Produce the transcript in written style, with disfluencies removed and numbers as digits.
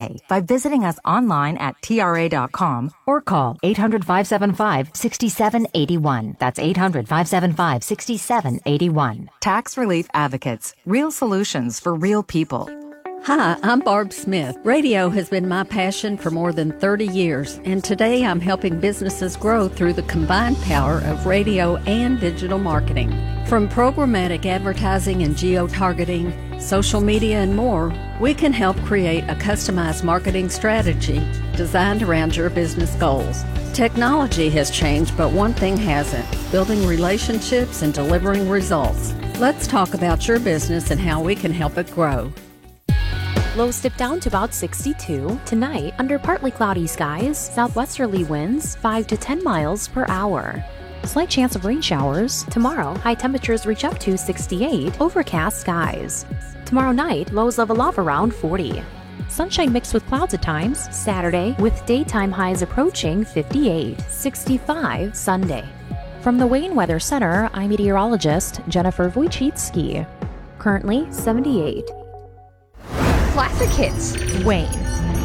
today by visiting us online at TRA.com or call 800-575-6781. That's 800-575-6781. Tax Relief Advocates. Real solutions for real people. Hi, I'm Barb Smith. Radio has been my passion for more than 30 years, and today I'm helping businesses grow through the combined power of radio and digital marketing. From programmatic advertising and geo-targeting, social media, and more, we can help create a customized marketing strategy designed around your business goals. Technology has changed, but one thing hasn't: building relationships and delivering results. Let's talk about your business and how we can help it grow. Lows dip down to about 62. Tonight, under partly cloudy skies, southwesterly winds 5 to 10 miles per hour. Slight chance of rain showers. Tomorrow, high temperatures reach up to 68, overcast skies. Tomorrow night, lows level off around 40. Sunshine mixed with clouds at times. Saturday, with daytime highs approaching 58. 65 Sunday. From the Wayne Weather Center, I'm meteorologist Jennifer Wojcicki. Currently 78. Classic hits. Wayne.